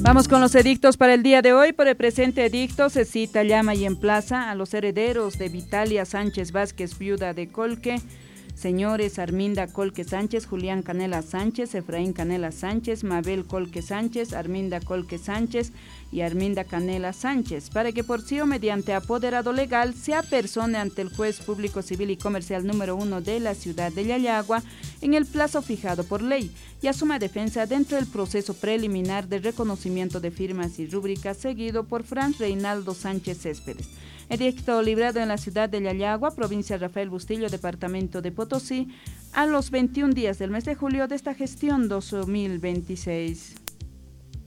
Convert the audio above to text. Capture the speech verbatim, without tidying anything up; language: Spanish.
Vamos con los edictos para el día de hoy. Por el presente edicto se cita, llama y emplaza a los herederos de Vitalia Sánchez Vázquez, viuda de Colque, señores Arminda Colque Sánchez, Julián Canela Sánchez, Efraín Canela Sánchez, Mabel Colque Sánchez, Arminda Colque Sánchez y Arminda Canela Sánchez, para que por sí o mediante apoderado legal se apersone ante el juez público civil y comercial número uno de la ciudad de Yayagua en el plazo fijado por ley y asuma defensa dentro del proceso preliminar de reconocimiento de firmas y rúbricas seguido por Fran Reinaldo Sánchez Céspedes. Edicto librado en la ciudad de Yayagua, provincia Rafael Bustillo, departamento de Potosí, a los veintiún días del mes de julio de esta gestión dos mil veintiséis.